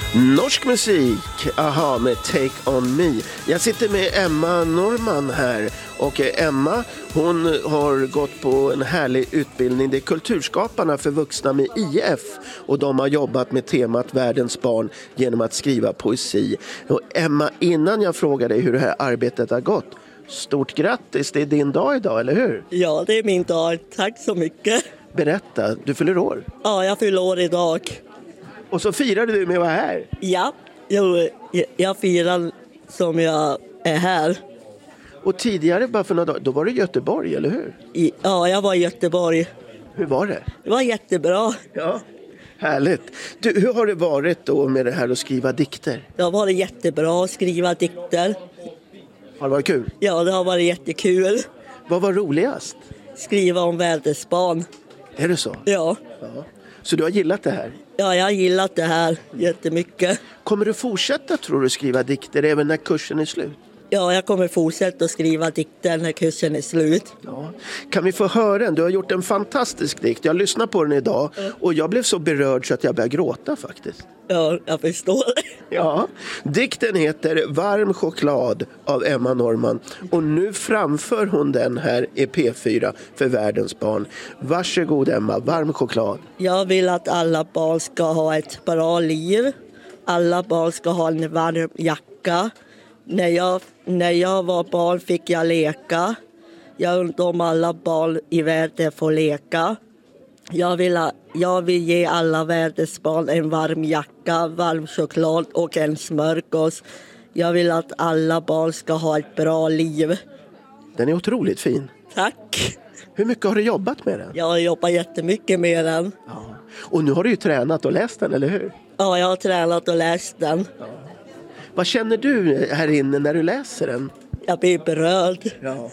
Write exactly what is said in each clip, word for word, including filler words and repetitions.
Norsk musik, aha, med Take On Me. Jag sitter med Emma Norman här. Och Emma, hon har gått på en härlig utbildning. Det är Kulturskaparna för vuxna med I F. Och de har jobbat med temat Världens barn genom att skriva poesi. Och Emma, innan jag frågar dig hur det här arbetet har gått, stort grattis, det är din dag idag, eller hur? Ja, det är min dag. Tack så mycket. Berätta, du fyller år. Ja, jag fyller år idag. Och så firade du med att vara här. Ja, jag, jag firar som jag är här. Och tidigare, bara för några dagar, då var det Göteborg, eller hur? I, ja, jag var i Göteborg. Hur var det? Det var jättebra. Ja, härligt. Du, hur har det varit då med det här att skriva dikter? Det har varit jättebra att skriva dikter. Har det varit kul? Ja, det har varit jättekul. Vad var roligast? Skriva om världens barn. Är det så? Ja. Ja. Så du har gillat det här? Ja, jag har gillat det här jättemycket. Kommer du fortsätta, tror du, skriva dikter även när kursen är slut? Ja, jag kommer fortsätta att skriva dikter när kursen är slut. Ja. Kan vi få höra en? Du har gjort en fantastisk dikt. Jag lyssnade på den idag och jag blev så berörd så att jag började gråta faktiskt. Ja, jag förstår. Ja, dikten heter Varm choklad av Emma Norman och nu framför hon den här i P fyra för Världens barn. Varsågod Emma, Varm choklad. Jag vill att alla barn ska ha ett bra liv. Alla barn ska ha en varm jacka. När jag, när jag var barn fick jag leka. Jag undrar om alla barn i världen får leka. Jag vill, jag vill ge alla världens barn en varm jacka, varm choklad och en smörgås. Jag vill att alla barn ska ha ett bra liv. Den är otroligt fin. Tack. Hur mycket har du jobbat med den? Jag har jobbat jättemycket med den. Ja. Och nu har du ju tränat och läst den, eller hur? Ja, jag har tränat och läst den. Ja. Vad känner du här inne när du läser den? Jag blir berörd. Ja.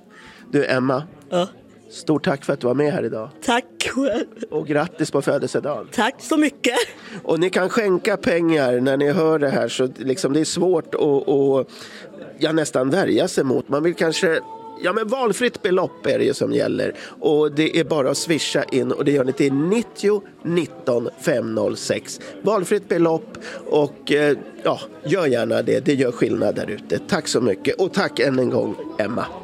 Du Emma, Ja. stort tack för att du var med här idag. Tack själv. Och grattis på födelsedagen. Tack så mycket. Och ni kan skänka pengar när ni hör det här, så liksom det är svårt att, att ja, nästan värja sig mot. Man vill kanske, ja men valfritt belopp är det ju som gäller. Och det är bara att swisha in och det gör ni till nittio nitton femhundrasex. Valfritt belopp och ja, gör gärna det. Det gör skillnad där ute. Tack så mycket och tack än en gång Emma.